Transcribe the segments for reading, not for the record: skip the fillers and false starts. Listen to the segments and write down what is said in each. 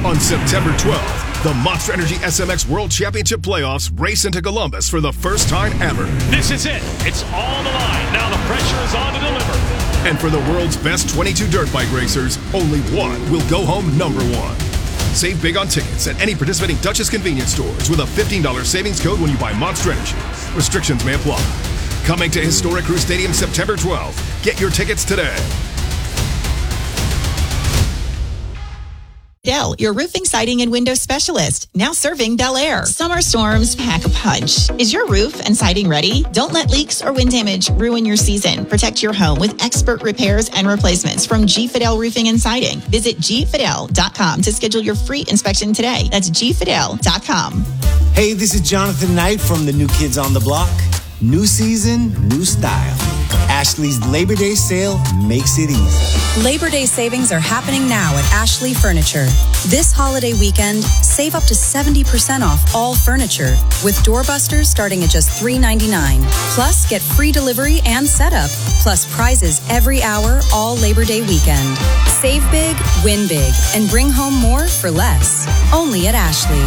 On September 12th, the Monster Energy SMX World Championship Playoffs race into Columbus for the first time ever. This is it. It's all the line. Now the pressure is on to deliver. And for the world's best 22 dirt bike racers, only one will go home number one. Save big on tickets at any participating Dutchess convenience stores with a $15 savings code when you buy Monster Energy. Restrictions may apply. Coming to Historic Crew Stadium September 12th. Get your tickets today. Dell, your roofing, siding, and window specialist, now serving Bel Air. Summer storms pack a punch. Is your roof and siding ready? Don't let leaks or wind damage ruin your season. Protect your home with expert repairs and replacements from G Fidel Roofing and Siding. Visit gfidel.com to schedule your free inspection today. That's gfidel.com. Hey, this is Jonathan Knight from the New Kids on the Block. New season, new style. Ashley's Labor Day sale makes it easy. Labor Day savings are happening now at Ashley Furniture. This holiday weekend, save up to 70% off all furniture with doorbusters starting at just $3.99. Plus, get free delivery and setup. Plus, prizes every hour all Labor Day weekend. Save big, win big, and bring home more for less. Only at Ashley.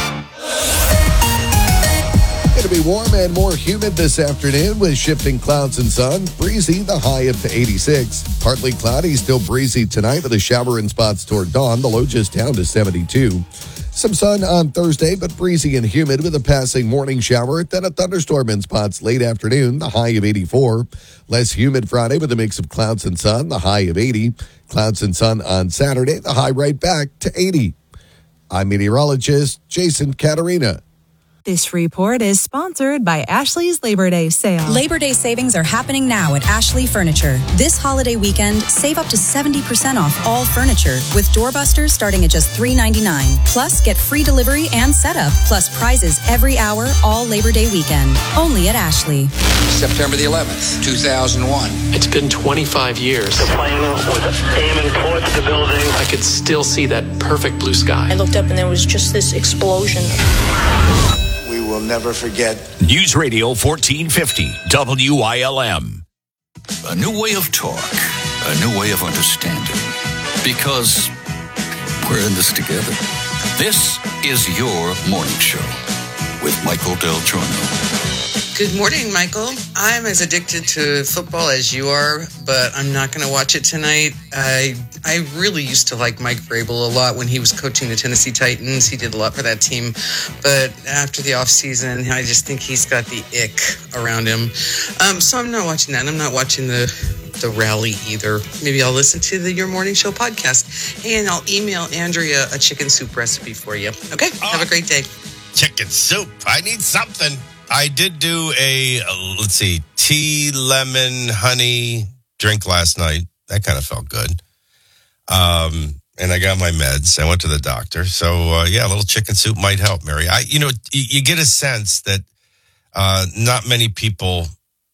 Going to be warm and more humid this afternoon with shifting clouds and sun. Breezy, the high up to 86. Partly cloudy, still breezy tonight with a shower in spots toward dawn. The low just down to 72. Some sun on Thursday, but breezy and humid with a passing morning shower. Then a thunderstorm in spots late afternoon, the high of 84. Less humid Friday with a mix of clouds and sun, the high of 80. Clouds and sun on Saturday, the high right back to 80. I'm meteorologist Jason Caterina. This report is sponsored by Ashley's Labor Day sale. Labor Day savings are happening now at Ashley Furniture. This holiday weekend, save up to 70% off all furniture with doorbusters starting at just $3.99. Plus, get free delivery and setup. Plus, prizes every hour all Labor Day weekend. Only at Ashley. September the 11th, 2001. It's been 25 years. The plane was aiming towards the building. I could still see that perfect blue sky. I looked up and there was just this explosion. We'll never forget. News Radio 1450 WILM. A new way of talk, a new way of understanding. Because we're in this together. This is your morning show with Michael Del Giorno. Good morning, Michael. I'm as addicted to football as you are, but I'm not going to watch it tonight. I really used to like Mike Vrabel a lot when he was coaching the Tennessee Titans. He did a lot for that team. But after the offseason, I just think he's got the ick around him. So I'm not watching that. I'm not watching the rally either. Maybe I'll listen to Your Morning Show podcast, and I'll email Andrea a chicken soup recipe for you. Okay? Have a great day. Chicken soup. I need something. I did do a tea, lemon, honey drink last night. That kind of felt good. And I got my meds. I went to the doctor. So, a little chicken soup might help, Mary. You get a sense that not many people,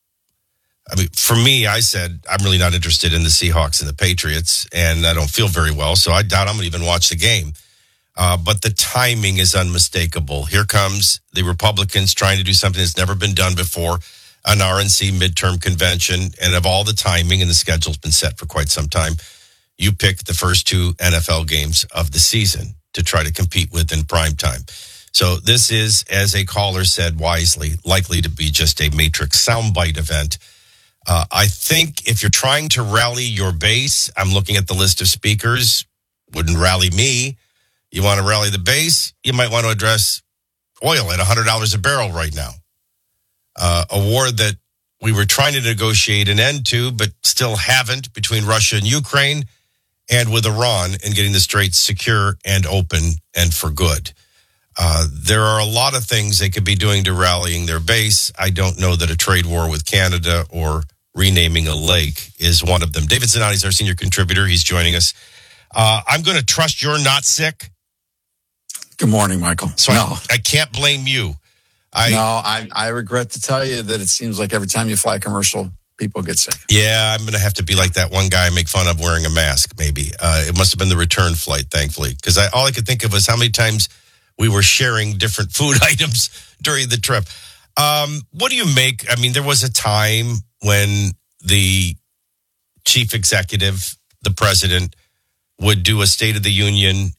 for me, I said, I'm really not interested in the Seahawks and the Patriots, and I don't feel very well, so I doubt I'm going to even watch the game. But the timing is unmistakable. Here comes the Republicans trying to do something that's never been done before, an RNC midterm convention. And of all the timing, and the schedule's been set for quite some time, you pick the first two NFL games of the season to try to compete with in prime time. So this is, as a caller said wisely, likely to be just a Matrix soundbite event. I think if you're trying to rally your base, I'm looking at the list of speakers, wouldn't rally me. You want to rally the base, you might want to address oil at $100 a barrel right now. A war that we were trying to negotiate an end to, but still haven't, between Russia and Ukraine, and with Iran, and getting the straits secure and open and for good. There are a lot of things they could be doing to rallying their base. I don't know that a trade war with Canada or renaming a lake is one of them. David Zanotti is our senior contributor. He's joining us. I'm going to trust you're not sick. Good morning, Michael. So no. I can't blame you. I regret to tell you that it seems like every time you fly a commercial, people get sick. Yeah, I'm going to have to be like that one guy I make fun of wearing a mask, maybe. It must have been the return flight, thankfully, because all I could think of was how many times we were sharing different food items during the trip. What do you make? I mean, there was a time when the chief executive, the president, would do a State of the Union